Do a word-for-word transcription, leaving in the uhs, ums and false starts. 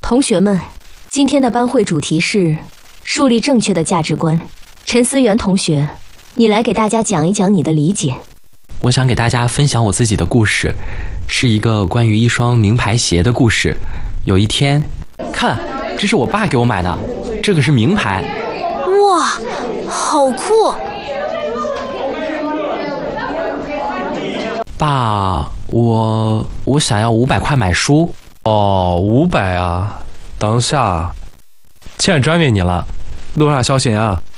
同学们，今天的班会主题是树立正确的价值观。陈思源同学，你来给大家讲一讲你的理解。 我想给大家分享我自己的故事，是一个关于一双名牌鞋的故事。有一天，看，这是我爸给我买的，这个是名牌。 哇，好酷！ 爸，我我想要五百块买书。 哦，五百啊！等下，钱转给你了，路上小心啊。